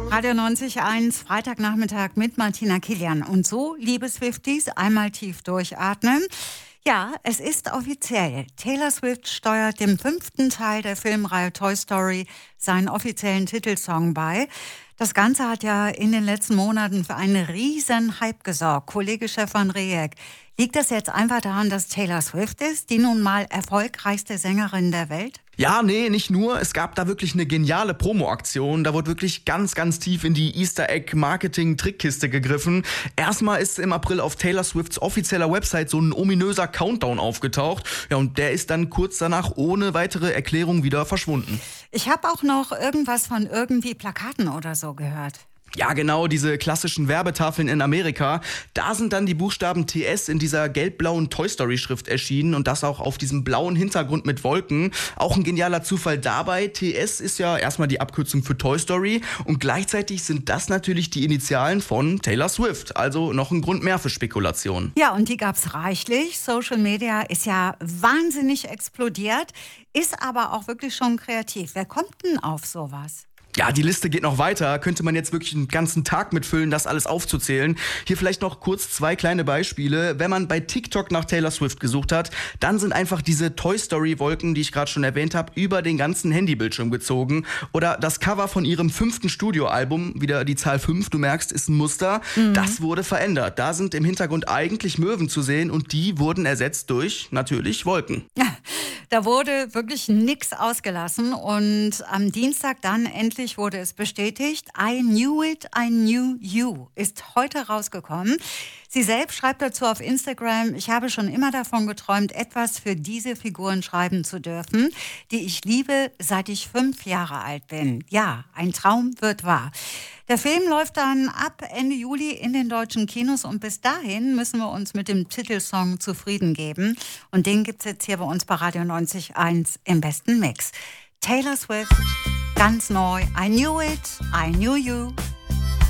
Radio 90.1, Freitagnachmittag mit Martina Kilian. Und so, liebe Swifties, einmal tief durchatmen. Ja, es ist offiziell. Taylor Swift steuert dem 5. Teil der Filmreihe Toy Story seinen offiziellen Titelsong bei. Das Ganze hat ja in den letzten Monaten für einen riesen Hype gesorgt. Kollege Stefan Rehek, liegt das jetzt einfach daran, dass Taylor Swift ist, die nun mal erfolgreichste Sängerin der Welt? Ja, nee, nicht nur. Es gab da wirklich eine geniale Promo-Aktion. Da wurde wirklich ganz, ganz tief in die Easter-Egg-Marketing-Trickkiste gegriffen. Erstmal ist im April auf Taylor Swifts offizieller Website so ein ominöser Countdown aufgetaucht. Ja, und der ist dann kurz danach ohne weitere Erklärung wieder verschwunden. Ich habe auch noch irgendwas von irgendwie Plakaten oder so gehört. Ja, genau, diese klassischen Werbetafeln in Amerika. Da sind dann die Buchstaben TS in dieser gelb-blauen Toy-Story-Schrift erschienen und das auch auf diesem blauen Hintergrund mit Wolken. Auch ein genialer Zufall dabei. TS ist ja erstmal die Abkürzung für Toy Story und gleichzeitig sind das natürlich die Initialen von Taylor Swift. Also noch ein Grund mehr für Spekulationen. Ja, und die gab's reichlich. Social Media ist ja wahnsinnig explodiert, ist aber auch wirklich schon kreativ. Wer kommt denn auf sowas? Ja, die Liste geht noch weiter. Könnte man jetzt wirklich einen ganzen Tag mitfüllen, das alles aufzuzählen. Hier vielleicht noch kurz 2 kleine Beispiele. Wenn man bei TikTok nach Taylor Swift gesucht hat, dann sind einfach diese Toy Story Wolken, die ich gerade schon erwähnt habe, über den ganzen Handybildschirm gezogen. Oder das Cover von ihrem 5. Studioalbum, wieder die Zahl 5, du merkst, ist ein Muster. Das wurde verändert. Da sind im Hintergrund eigentlich Möwen zu sehen und die wurden ersetzt durch, natürlich, Wolken. Ja, da wurde wirklich nichts ausgelassen und am Dienstag dann endlich wurde es bestätigt. I Knew It, I Knew You ist heute rausgekommen. Sie selbst schreibt dazu auf Instagram: Ich habe schon immer davon geträumt, etwas für diese Figuren schreiben zu dürfen, die ich liebe, seit ich 5 Jahre alt bin. Ja, ein Traum wird wahr. Der Film läuft dann ab Ende Juli in den deutschen Kinos und bis dahin müssen wir uns mit dem Titelsong zufrieden geben. Und den gibt's jetzt hier bei uns bei Radio 90.1 im besten Mix. Taylor Swift, ganz neu, I Knew It, I Knew You.